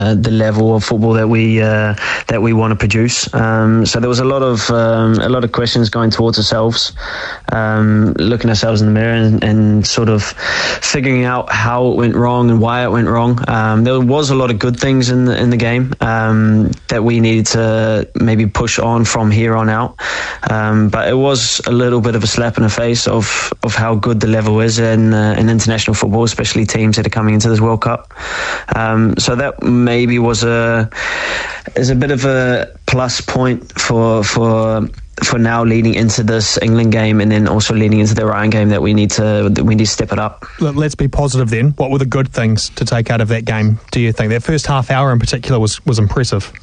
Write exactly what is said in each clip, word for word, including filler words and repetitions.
Uh, the level of football that we uh, that we want to produce. Um, so there was a lot of um, a lot of questions going towards ourselves, um, looking ourselves in the mirror and, and sort of figuring out how it went wrong and why it went wrong. Um, there was a lot of good things in the, in the game um, that we needed to maybe push on from here on out. Um, but it was a little bit of a slap in the face of of how good the level is in uh, in international football, especially teams that are coming into this World Cup. Um, so that maybe was a is a bit of a plus point for for for now leading into this England game, and then also leading into the Iran game, that we need to that we need to step it up. Let's be positive then. What were the good things to take out of that game, do you think? That first half hour in particular was was impressive.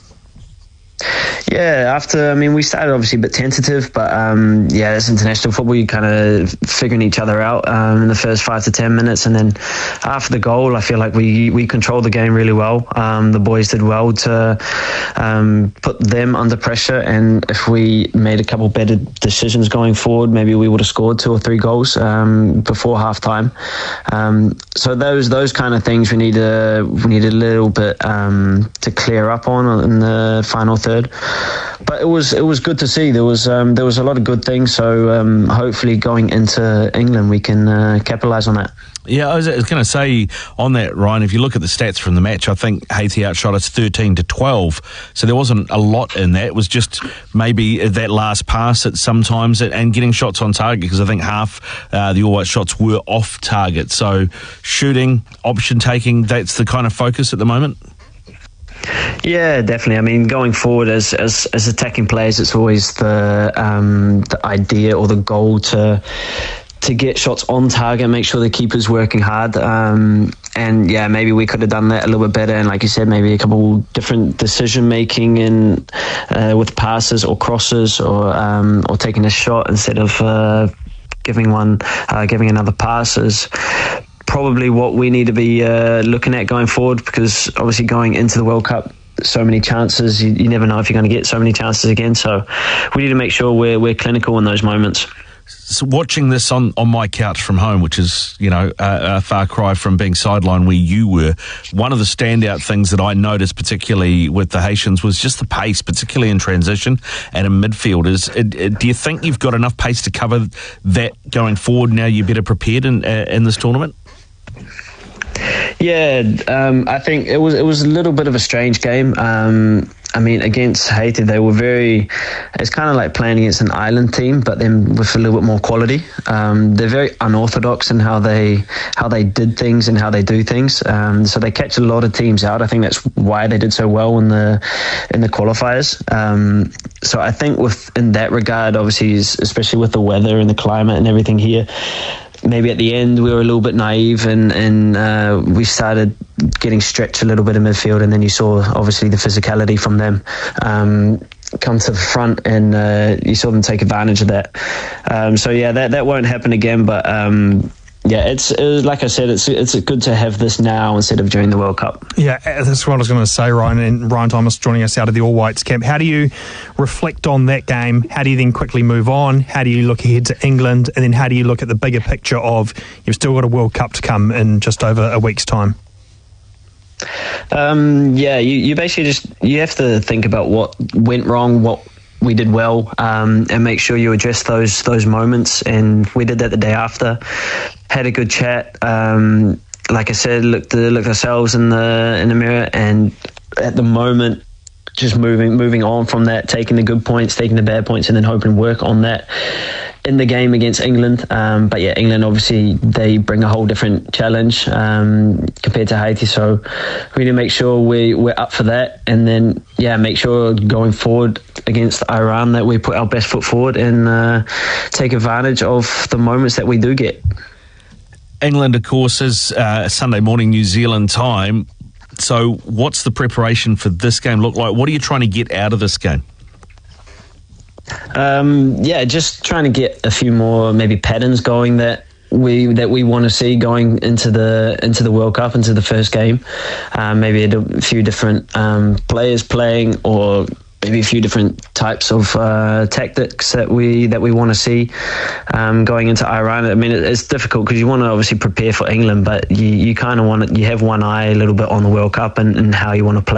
Yeah, after, I mean, we started obviously a bit tentative, but um, yeah, it's international football. You kind of figuring each other out um, in the first five to ten minutes, and then after the goal, I feel like we we controlled the game really well. Um, the boys did well to um, put them under pressure, and if we made a couple better decisions going forward, maybe we would have scored two or three goals um, before half time. Um, so those those kind of things we need a we need a little bit um, to clear up on in the final third. But it was it was good to see. There was um, there was a lot of good things. So um, hopefully going into England we can uh, capitalise on that. Yeah, I was, was going to say on that, Ryan, if you look at the stats from the match, I think Haiti outshot us thirteen to twelve. So there wasn't a lot in that. It was just maybe that last pass at sometimes and getting shots on target, because I think half uh, the All White shots were off target. So shooting, option taking, that's the kind of focus at the moment. Yeah, definitely. I mean, going forward as as, as attacking players, it's always the um, the idea or the goal to to get shots on target, make sure the keeper's working hard. Um, and yeah, maybe we could have done that a little bit better. And like you said, maybe a couple different decision making in uh, with passes or crosses, or um, or taking a shot instead of uh, giving one, uh, giving another pass is probably what we need to be uh, looking at going forward, because obviously going into the World Cup, so many chances, you, you never know if you're going to get so many chances again. So we need to make sure we're we're clinical in those moments. So watching this on, on my couch from home, which is, you know, a, a far cry from being sidelined where you were, one of the standout things that I noticed, particularly with the Haitians, was just the pace, particularly in transition and in midfielders. It, it, do you think you've got enough pace to cover that going forward now you're better prepared in, uh, in this tournament? Yeah, um, I think it was it was a little bit of a strange game. Um, I mean, against Haiti, they were very. It's kind of like playing against an island team, but then with a little bit more quality. Um, they're very unorthodox in how they how they did things and how they do things. Um, so they catch a lot of teams out. I think that's why they did so well in the in the qualifiers. Um, so I think with in that regard, obviously, especially with the weather and the climate and everything here, maybe at the end we were a little bit naive and, and uh, we started getting stretched a little bit in midfield, and then you saw obviously the physicality from them um, come to the front, and uh, you saw them take advantage of that. Um, so yeah, that, that won't happen again, but um, yeah, it's it was, like I said, it's it's good to have this now instead of during the World Cup. Yeah, that's what I was going to say, Ryan. And Ryan Thomas joining us out of the All Whites camp. How do you reflect on that game? How do you then quickly move on? How do you look ahead to England? And then how do you look at the bigger picture of you've still got a World Cup to come in just over a week's time? Um, yeah, you, you basically just you have to think about what went wrong, what we did well, um, and make sure you address those those moments. And we did that the day after. Had a good chat. Um, like I said, looked looked ourselves in the in the mirror, and at the moment, just moving moving on from that, taking the good points, taking the bad points, and then hoping to work on that in the game against England. Um, but yeah, England obviously they bring a whole different challenge um, compared to Haiti. So we need to make sure we we're up for that, and then yeah, make sure going forward against Iran that we put our best foot forward and uh, take advantage of the moments that we do get. England, of course, is uh, Sunday morning New Zealand time. So what's the preparation for this game look like? What are you trying to get out of this game? Um, yeah, just trying to get a few more maybe patterns going that we that we want to see going into the into the World Cup, into the first game. Um, maybe a few different um, players playing, or maybe a few different types of uh, tactics that we that we want to see um, going into Iran. I mean, it, it's difficult because you want to obviously prepare for England, but you, you kind of want to, you have one eye a little bit on the World Cup and, and how you want to play.